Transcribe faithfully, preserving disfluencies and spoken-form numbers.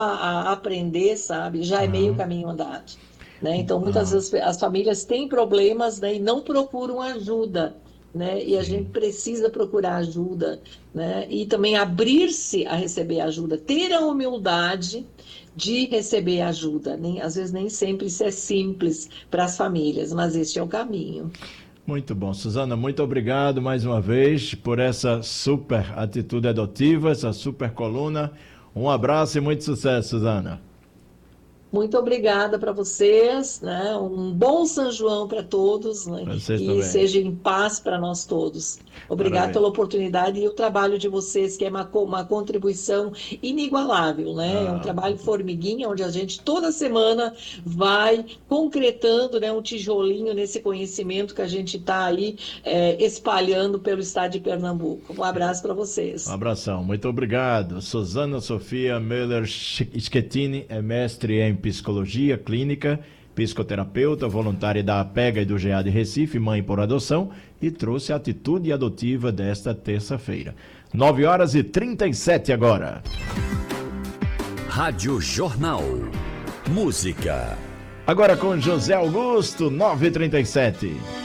a aprender, sabe, já é meio Aham. caminho andado, né? Então, muitas Ah, vezes as famílias têm problemas, né, e não procuram ajuda, né? E a gente sim. precisa procurar ajuda, né? E também abrir-se a receber ajuda, ter a humildade de receber ajuda. Nem, às vezes nem sempre isso é simples para as famílias, mas este é o caminho. Muito bom. Suzana, muito obrigado mais uma vez por essa super atitude adotiva, essa super coluna. Um abraço e muito sucesso, Suzana. Muito obrigada para vocês, né? Um bom São João para todos, né? Para vocês E também. seja em paz para nós todos. Obrigado Maravilha. pela oportunidade e o trabalho de vocês, que é uma, co- uma contribuição inigualável, né? É um Ah, trabalho formiguinha, onde a gente toda semana vai concretando, né, um tijolinho nesse conhecimento que a gente está aí é, espalhando pelo estado de Pernambuco. Um abraço para um vocês. abração, muito obrigado. Suzana Sofia Müller Schettini é mestre em psicologia clínica, psicoterapeuta, voluntária da APEGA e do G A de Recife, mãe por adoção, e trouxe a atitude adotiva desta terça-feira. Nove horas e trinta e sete agora. Rádio Jornal. Música. Agora com José Augusto, nove e trinta e sete.